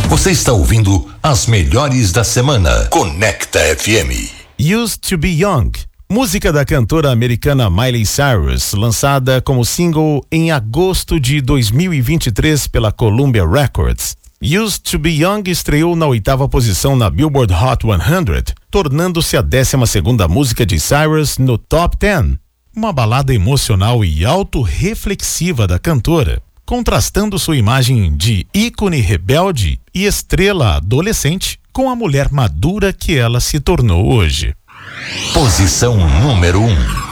Você está ouvindo as melhores da semana. Conecta FM. Used to Be Young, música da cantora americana Miley Cyrus, lançada como single em agosto de 2023 pela Columbia Records. Used to Be Young estreou na 8ª posição na Billboard Hot 100, tornando-se a 12ª música de Cyrus no Top 10. Uma balada emocional e autorreflexiva da cantora, contrastando sua imagem de ícone rebelde e estrela adolescente com a mulher madura que ela se tornou hoje. Posição número 1.